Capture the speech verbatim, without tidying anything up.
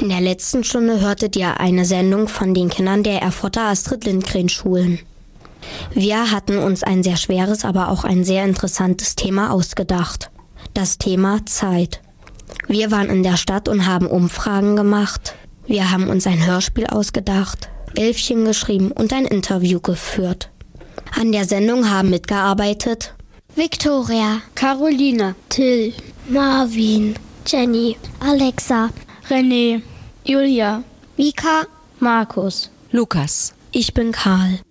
In der letzten Stunde hörtet ihr eine Sendung von den Kindern der Erfurter Astrid-Lindgren-Schulen. Wir hatten uns ein sehr schweres, aber auch ein sehr interessantes Thema ausgedacht. Das Thema Zeit. Wir waren in der Stadt und haben Umfragen gemacht. Wir haben uns ein Hörspiel ausgedacht, Elfchen geschrieben und ein Interview geführt. An der Sendung haben mitgearbeitet Victoria, Caroline, Till, Marvin, Jenny, Alexa, René, Julia, Vika, Markus, Lukas. Ich bin Karl.